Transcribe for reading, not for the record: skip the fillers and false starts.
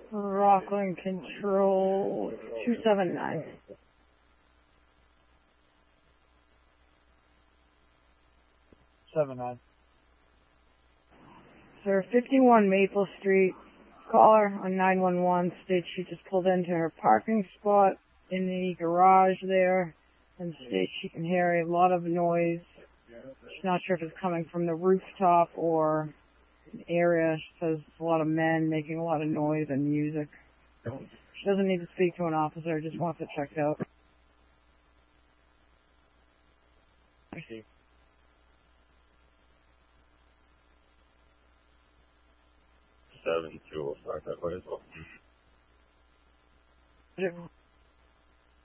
Rockland Control 279. 79. Sir, 51 Maple Street. Caller on 911 states she just pulled into her parking spot in the garage there and states she can hear a lot of noise. She's not sure if it's coming from the rooftop or an area. She says a lot of men making a lot of noise and music. She doesn't need to speak to an officer, just wants it checked out. I see. Seven two will start that way as well.